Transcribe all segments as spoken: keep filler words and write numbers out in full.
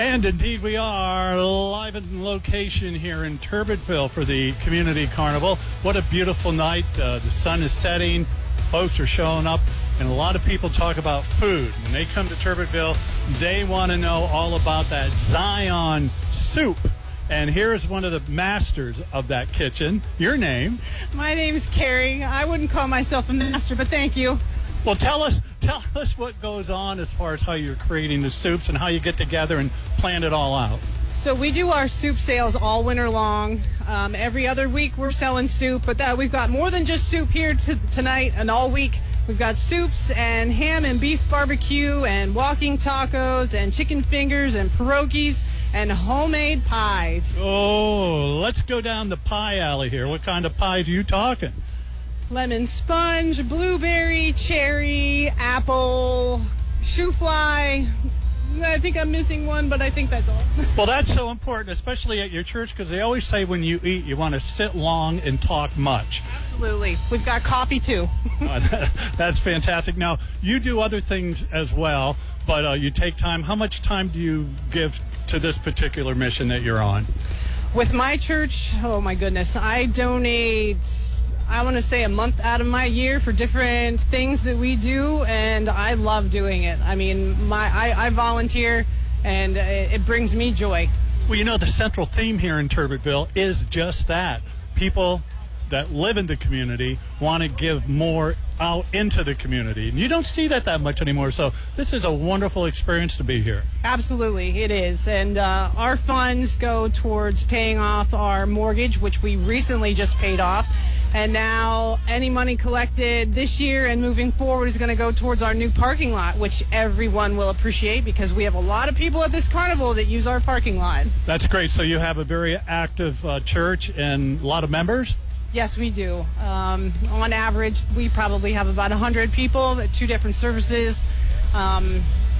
And indeed we are live in location here in Turbitville for the Community Carnival. What a beautiful night. Uh, the sun is setting, folks are showing up, and a lot of people talk about food. When they come to Turbitville, they want to know all about that Zion soup. And here's one of the masters of that kitchen. Your name? My name's Carrie. I wouldn't call myself a master, but thank you. Well, tell us tell us what goes on as far as how you're creating the soups and how you get together and plan it all out. So we do our soup sales all winter long. Um, every other week we're selling soup, but that we've got more than just soup here to, tonight and all week. We've got soups and ham and beef barbecue and walking tacos and chicken fingers and pierogies and homemade pies. Oh, let's go down the pie alley here. What kind of pies are you talking? Lemon sponge, blueberry, cherry, apple, shoe fly. I think I'm missing one, but I think that's all. Well, that's so important, especially at your church, because they always say when you eat, you want to sit long and talk much. Absolutely. We've got coffee, too. uh, that's fantastic. Now, you do other things as well, but uh, you take time. How much time do you give to this particular mission that you're on? With my church, oh, my goodness, I donate... I want to say a month out of my year for different things that we do, and I love doing it. I mean, my I, I volunteer, and it, it brings me joy. Well, you know, the central theme here in Turbitville is just that. People that live in the community want to give more out into the community, and you don't see that that much anymore, so this is a wonderful experience to be here. Absolutely, it is, and uh, our funds go towards paying off our mortgage, which we recently just paid off. And now any money collected this year and moving forward is going to go towards our new parking lot, which everyone will appreciate because we have a lot of people at this carnival that use our parking lot. That's great. So you have a very active uh, church and a lot of members? Yes, we do. Um, on average, we probably have about one hundred people at two different services. Um,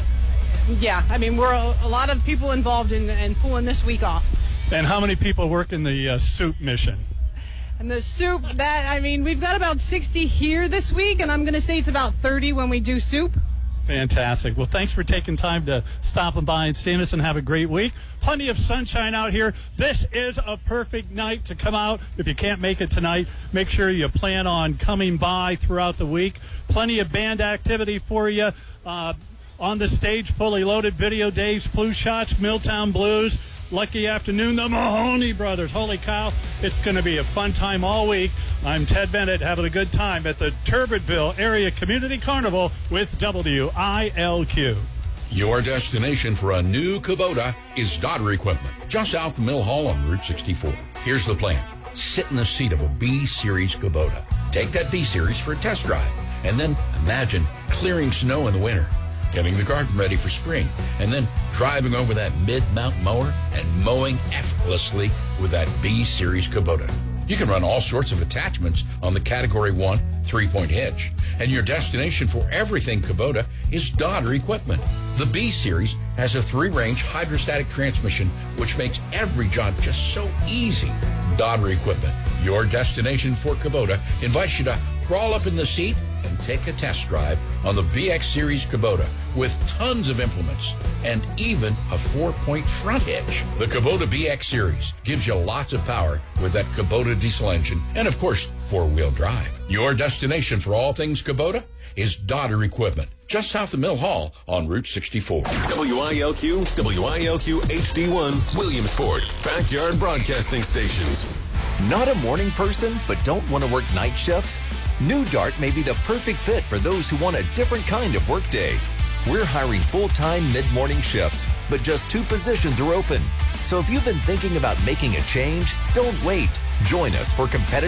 yeah, I mean, we're a, a lot of people involved in, in pulling this week off. And how many people work in the uh, soup mission? And the soup, that, I mean, we've got about sixty here this week, and I'm going to say it's about thirty when we do soup. Fantastic. Well, thanks for taking time to stop by and see us, and have a great week. Plenty of sunshine out here. This is a perfect night to come out. If you can't make it tonight, make sure you plan on coming by throughout the week. Plenty of band activity for you. Uh, on the stage, fully loaded video days, flu shots, Milltown Blues. Lucky afternoon, the Mahoney Brothers. Holy cow, it's going to be a fun time all week. I'm Ted Bennett, having a good time at the Turbitville Area Community Carnival with W I L Q. Your destination for a new Kubota is Dodder Equipment, just south of Mill Hall on Route sixty-four. Here's the plan. Sit in the seat of a B-Series Kubota. Take that B-Series for a test drive, and then imagine clearing snow in the winter, getting the garden ready for spring, and then driving over that mid-mount mower and mowing effortlessly with that B-Series Kubota. You can run all sorts of attachments on the Category one three-point hitch, and your destination for everything Kubota is Dodder Equipment. The B-Series has a three-range hydrostatic transmission, which makes every job just so easy. Dodder Equipment, your destination for Kubota, invites you to crawl up in the seat and take a test drive on the B X Series Kubota with tons of implements and even a four-point front hitch. The Kubota B X Series gives you lots of power with that Kubota diesel engine and, of course, four-wheel drive. Your destination for all things Kubota is Dodder Equipment, just south of Mill Hall on Route sixty-four. W I L Q, W I L Q H D one, Williamsport, backyard broadcasting stations. Not a morning person, but don't want to work night shifts? New Dart may be the perfect fit for those who want a different kind of workday. We're hiring full-time mid-morning shifts, but just two positions are open. So if you've been thinking about making a change, don't wait. Join us for competitive